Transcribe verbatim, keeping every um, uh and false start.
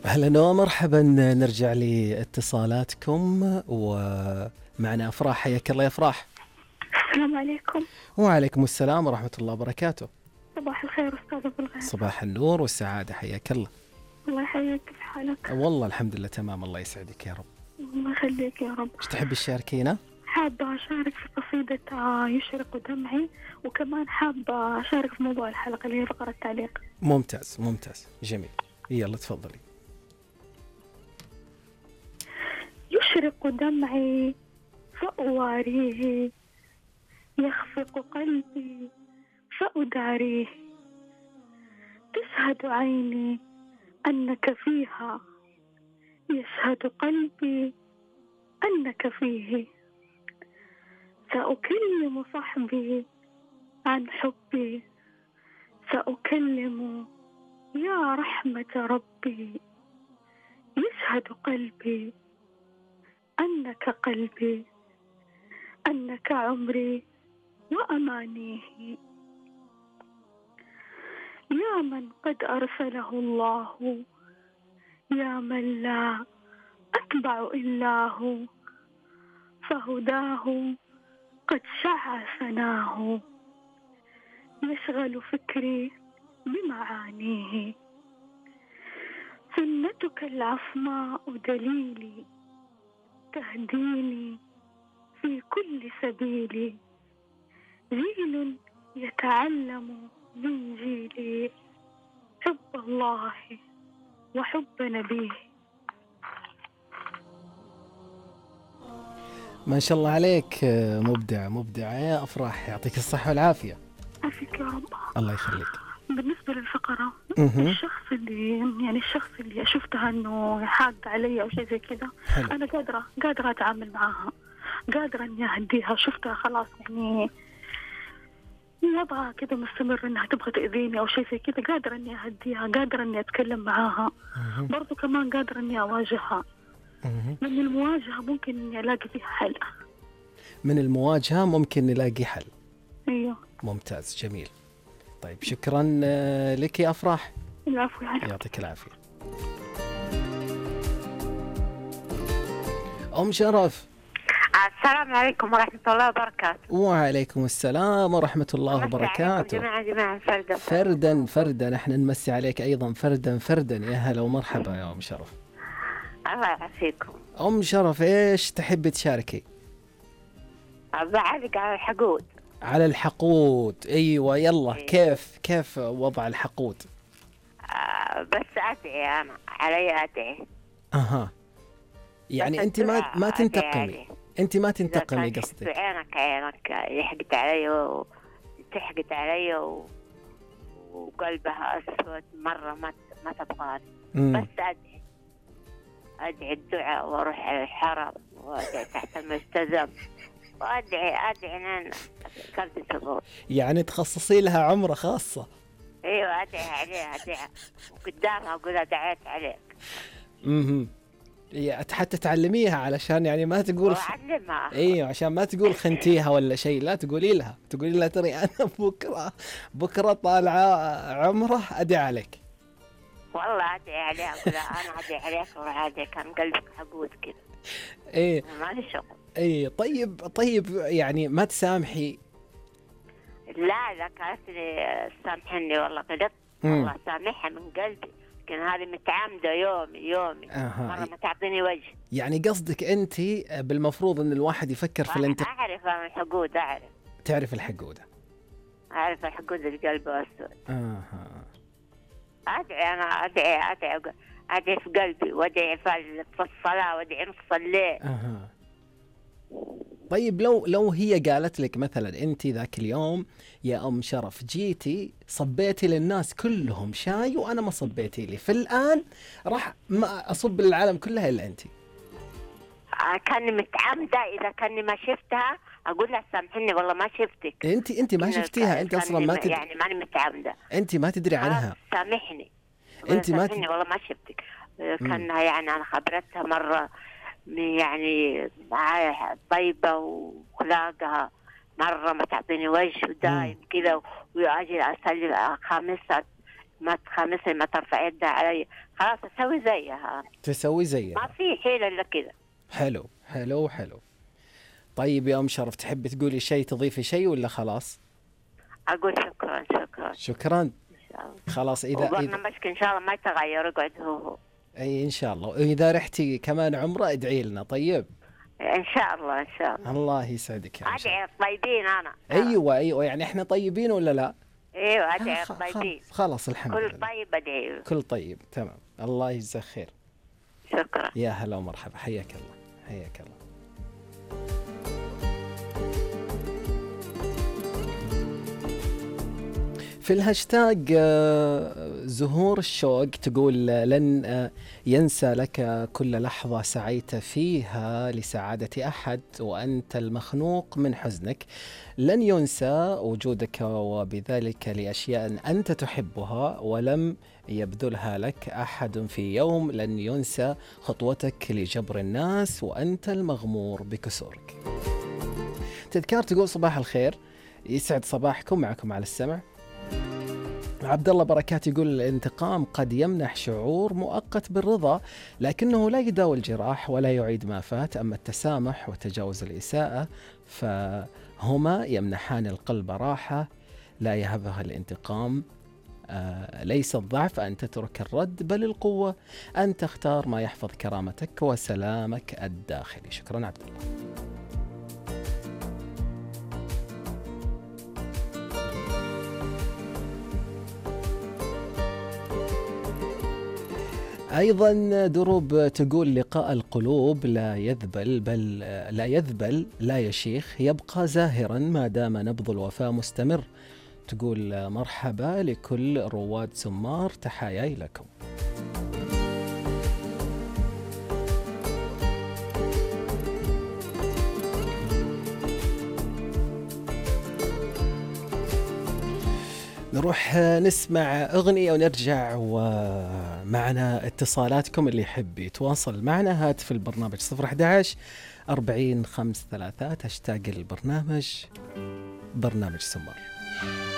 أهلا ومرحبا. نرجع لاتصالاتكم ومعنا أفراح. حياك الله يا أفراح. السلام عليكم. وعليكم السلام ورحمة الله وبركاته. صباح الخير أستاذ أبو الغالي. صباح النور والسعادة، حياك الله. الله يحييك، كيف حالك؟ والله الحمد لله تمام، الله يسعدك يا رب. الله يخليك يا رب. ايش تحب تشاركينا؟ حابة أشارك في قصيدة آه، يشرق دمعي، وكمان حابة أشارك في موضوع الحلقة اللي هي فقرة التعليق. ممتاز ممتاز جميل، يلا تفضلي. يشرق دمعي فأواريه، يخفق قلبي فأداريه، تشهد عيني أنك فيها، يشهد قلبي أنك فيه، سأكلم صحبي عن حبي، سأكلم يا رحمة ربي، يشهد قلبي أنك قلبي، أنك عمري وأمانيه، يا من قد أرسله الله، يا من لا أتبع إلا هو، فهداه قد شع ثناه، يشغل فكري بمعانيه، سنتك العصماء دليلي، تهديني في كل سبيل، جيل يتعلم من جيلي حب الله وحب نبيه. ما شاء الله عليك، مبدع مبدع يا أفراح، يعطيك الصحة والعافية. عافيك يا رب. الله يخليك. بالنسبة للفقرة، مه. الشخص اللي يعني الشخص اللي شفتها انه حاد علي او شيء زي كذا، انا قادرة قادرة اتعامل معها، قادرة اني اهديها، شفتها خلاص يعني وضعها كذا مستمر انها تبغى تأذيني او شيء زي كذا، قادرة اني اهديها، قادرة اني اتكلم معاها، برضو كمان قادرة اني اواجهها. من المواجهة ممكن اني الاقي فيها حل. من المواجهة ممكن نلاقي حل. ايوه ممتاز جميل. طيب شكرا لك يا أفراح. العفو يعني. يعطيك العافية. أم شرف. السلام عليكم ورحمة الله وبركاته. وعليكم السلام ورحمة الله وبركاته. جماعة جماعة فردا فردا فردا، احنا نمسي عليك أيضا فردا فردا. يا هلا ومرحبا يا أم شرف. الله يعافيكم. أم شرف ايش تحبي تشاركي؟ بعلق على الحقود. على الحقود، ايوه يلا. إيه. كيف كيف وضع الحقود؟ آه بس ادعي انا علي ادعي. اها يعني انت ما ما تنتقمي، انت ما تنتقمي قصدك. عينك عينك يحقد علي وتحقد علي و... وقلبها اسود مره ما ما تبغاني، بس ادعي ادعي الدعاء واروح على الحرم وادعي تحت المستزم وادعي ادعي ان قلبي تبغى. يعني تخصصي لها عمره خاصه. ايوه ادعي عليها ادعي وقدامها اقول دعيت عليك. اها حتى تعلميها علشان يعني ما تقول اعلمها. ايوه عشان ما تقول خنتيها ولا شيء، لا تقولي لها، تقولي لها ترى انا بكره بكره طالعه عمره ادعي عليك. والله ادعي عليها اقول انا ادعي عليك وعادي كان قلبك حقود كذا. ايه ما لي شغل. ايه طيب طيب يعني ما تسامحي؟ لا لا كانت سامحني والله قدرت والله سامحها من قلبي، لكن هذه متعمدة يومي يومي. أه. مرة ما تعطيني وجه. يعني قصدك أنت بالمفروض أن الواحد يفكر في الانتقام. أعرف أنا الحقود أعرف. تعرف الحقودة؟ أعرف الحقود اللي قلبه أسود. أها. أدعي أنا أدعي أدعي أدعي في قلبي وأدعي في الصلاة وأدعي نص الليل. أها. طيب لو لو هي قالت لك مثلا انت ذاك اليوم يا ام شرف جيتي صبيتي للناس كلهم شاي وانا ما صبيتي لي، فالان راح ما اصب للعالم كلها الا انت. كاني متعمده اذا كاني ما شفتها اقول لها سامحيني والله ما شفتك. انت انت ما شفتيها، انت اصلا ما تدري يعني ماني متعمده، انت ما تدري عنها. سامحني انت ما سامحيني والله ما شفتك. كانها يعني انا خبرتها مره يعني معايا طيبة وخلاقها مرة ما تعطيني وجه ودايم كذا، وأجي أسلم خامسة ما تخمسني، ما ترفع يدها علي، خلاص اسوي زيها. تسوي زيها، ما في حيلة الا كذا. حلو حلو حلو. طيب يا ام شرف، تحبي تقولي شيء، تضيفي شيء ولا خلاص؟ اقول شكرا شكرا شكرا. ان شاء الله. خلاص اذا وبرنامجك ان شاء الله ما يتغير، اقعد هو هو. اي ان شاء الله. واذا رحتي كمان عمره ادعي لنا. طيب ان شاء الله ان شاء الله. الله يسعدك يا ادعي الطيبين انا. ايوه ايوه، يعني احنا طيبين ولا لا؟ ايوه ادعي الطيبين. خلاص الحمد كل لله. كل طيب ادعي. كل طيب تمام. الله يجزاك خير. شكرا. يا هلا ومرحبا، حياك الله حياك الله. في الهاشتاج زهور الشوق تقول لن ينسى لك كل لحظة سعيت فيها لسعادة أحد وأنت المخنوق من حزنك، لن ينسى وجودك وبذلك لأشياء أنت تحبها ولم يبذلها لك أحد في يوم، لن ينسى خطوتك لجبر الناس وأنت المغمور بكسورك. تذكار تقول صباح الخير، يسعد صباحكم، معكم على السمع. عبد الله بركات يقول الانتقام قد يمنح شعور مؤقت بالرضا لكنه لا يداوي الجراح ولا يعيد ما فات، أما التسامح وتجاوز الإساءة فهما يمنحان القلب راحة لا يهبها الانتقام. آه ليس الضعف أن تترك الرد بل القوة أن تختار ما يحفظ كرامتك وسلامك الداخلي. شكرا عبد الله. أيضا دروب تقول لقاء القلوب لا يذبل بل لا يذبل لا يشيخ، يبقى زاهرا ما دام نبض الوفاء مستمر. تقول مرحبا لكل رواد سمار، تحاياي لكم. نروح نسمع أغنية ونرجع ومعنا اتصالاتكم. اللي يحب يتواصل معنا هاتف البرنامج صفر أحد عشر أربعين خمس ثلاثات، هاشتاج البرنامج برنامج سمار.